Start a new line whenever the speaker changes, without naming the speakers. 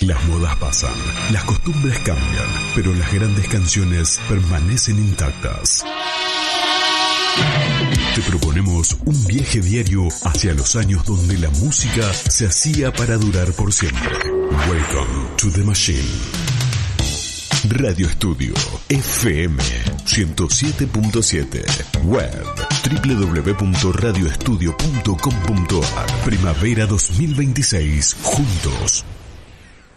Las modas pasan, las costumbres cambian, pero las grandes canciones permanecen intactas. Te proponemos un viaje diario hacia los años donde la música se hacía para durar por siempre. Welcome to the Machine. Radio Estudio FM 107.7. Web www.radioestudio.com.ar. Primavera 2026. Juntos